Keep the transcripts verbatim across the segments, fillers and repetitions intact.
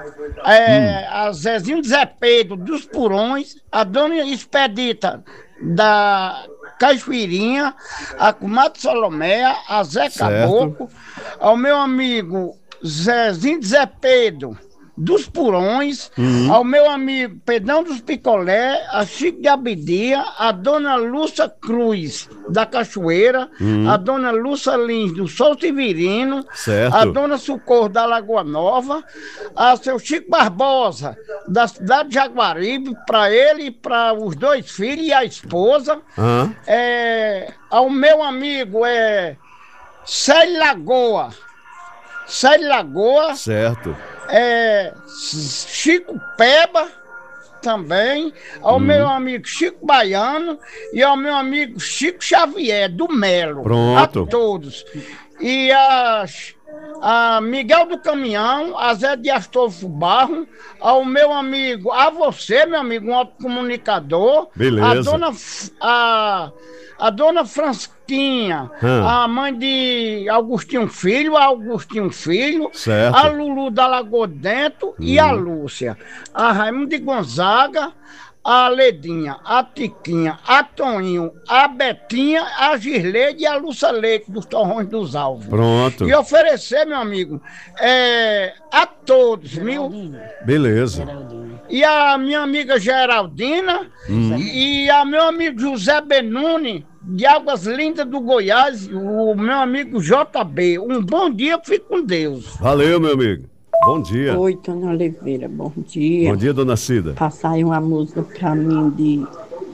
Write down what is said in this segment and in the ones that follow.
é, a Zezinho Zé Pedro dos Purões, a dona Expedita da Cajueirinha, a comadre Soloméia, a Zé Certo. Caboclo, ao meu amigo Zezinho Zé Pedro dos Purões, Uhum. ao meu amigo Pedrão dos Picolé, a Chico de Abidia, a dona Lúcia Cruz da Cachoeira, a dona Lúcia Lins do Sol Severino, Certo. a dona Socorro da Lagoa Nova, a seu Chico Barbosa da cidade de Jaguaribe, para ele e para os dois filhos e a esposa, Aham. é, ao meu amigo é Célio Lagoa, Célio Lagoa, Certo. é, Chico Peba também, ao meu amigo Chico Baiano e ao meu amigo Chico Xavier do Melo. Pronto. A todos. E a, a Miguel do Caminhão, a Zé de Astolfo Barro, ao meu amigo, a você, meu amigo, um autocomunicador. Beleza. A dona, a, a dona Fransquinha, Hum. a mãe de Augustinho Filho, a Augustinho Filho, Certo. a Lulu da Lagoa Dentro e a Lúcia, a Raimundo de Gonzaga, a Ledinha, a Tiquinha, a Toninho, a Betinha, a Girleide e a Lúcia Leite dos Torrões dos Alvos. Pronto. E oferecer, meu amigo, é, a todos, viu? Beleza. E a minha amiga Geraldina e a meu amigo José Benuni, de Águas Lindas do Goiás, o meu amigo J B. Um bom dia, fique com Deus. Valeu, meu amigo. Bom dia. Oi, Tônia Oliveira, bom dia. Bom dia, dona Cida. Passar aí uma música pra mim de,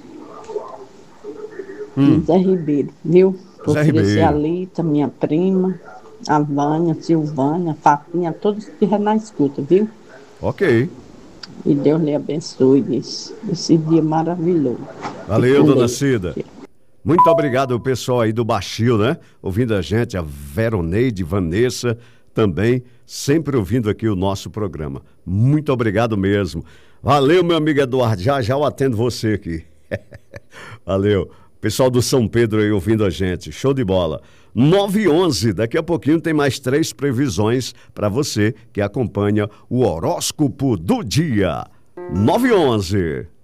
de Zé Ribeiro, viu? Vou Zé oferecer Ribeiro. a Lita, minha prima, a Vânia, Silvânia, Fatinha, todos que estiverem na escuta, viu? Ok. E Deus lhe abençoe esse, esse dia maravilhoso. Valeu, Fique com dona Deus. Cida. Muito obrigado ao pessoal aí do Baixio, né? Ouvindo a gente, a Veroneide, Vanessa, também, sempre ouvindo aqui o nosso programa. Muito obrigado mesmo. Valeu, meu amigo Eduardo. Já já eu atendo você aqui. Valeu. Pessoal do São Pedro aí ouvindo a gente. Show de bola. nove e onze, daqui a pouquinho tem mais três previsões para você que acompanha o horóscopo do dia. nove e onze.